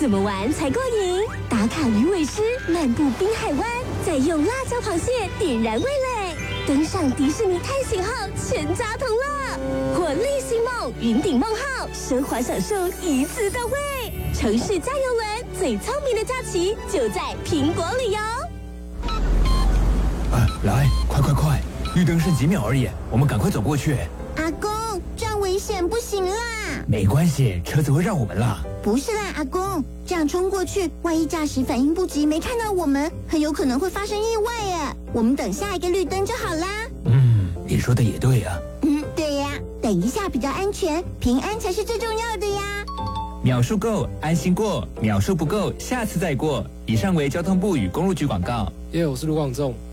怎么玩才过瘾？打卡鱼尾狮，漫步滨海湾，再用辣椒螃蟹点燃味蕾，登上迪士尼探险号，全家同乐。活力星梦，云顶梦号，奢华享受一次到位。城市加油轮，最聪明的假期就在苹果旅游。 来，快！绿灯剩几秒而已，我们赶快走过去。 阿公，这样危险，不行啦！ 没关系，车子会让我们啦。 不是啦，阿公，这样冲过去，万一驾驶反应不及，没看到我们，很有可能会发生意外耶。我们等下一个绿灯就好啦。 你说的也对呀。 对呀，等一下比较安全，平安才是最重要的呀。 秒数够，安心过；秒数不够，下次再过。以上为交通部与公路局广告。 我是卢广仲。